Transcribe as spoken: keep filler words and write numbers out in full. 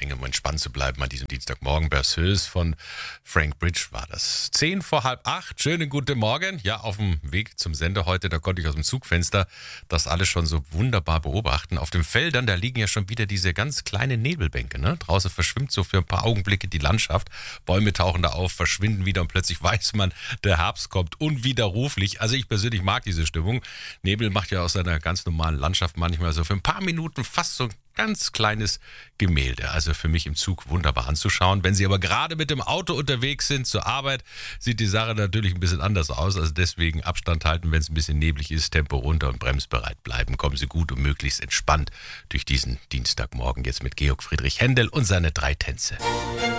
verbringen, um entspannt zu bleiben an diesem Dienstagmorgen. Berceuse von Frank Bridge war das. Zehn vor halb acht, schönen guten Morgen. Ja, auf dem Weg zum Sender heute, da konnte ich aus dem Zugfenster das alles schon so wunderbar beobachten. Auf den Feldern, da liegen ja schon wieder diese ganz kleinen Nebelbänke. Ne? Draußen verschwimmt so für ein paar Augenblicke die Landschaft. Bäume tauchen da auf, verschwinden wieder und plötzlich weiß man, der Herbst kommt unwiderruflich. Also ich persönlich mag diese Stimmung. Nebel macht ja aus seiner ganz normalen Landschaft manchmal so für ein paar Minuten fast so ein ganz kleines Gemälde. Also für mich im Zug wunderbar anzuschauen. Wenn Sie aber gerade mit dem Auto unterwegs sind zur Arbeit, sieht die Sache natürlich ein bisschen anders aus. Also deswegen Abstand halten, wenn es ein bisschen neblig ist, Tempo runter und bremsbereit bleiben. Kommen Sie gut und möglichst entspannt durch diesen Dienstagmorgen jetzt mit Georg Friedrich Händel und seine drei Tänze.